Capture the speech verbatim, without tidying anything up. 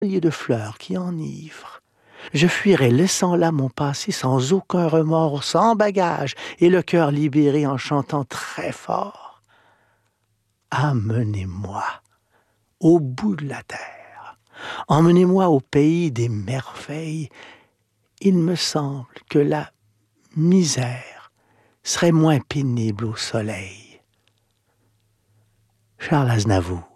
de fleurs qui enivrent. Je fuirai laissant là mon passé sans aucun remords, sans bagage, et le cœur libéré en chantant très fort. Amenez-moi au bout de la terre, emmenez-moi au pays des merveilles. Il me semble que la misère serait moins pénible au soleil. Charles Aznavour.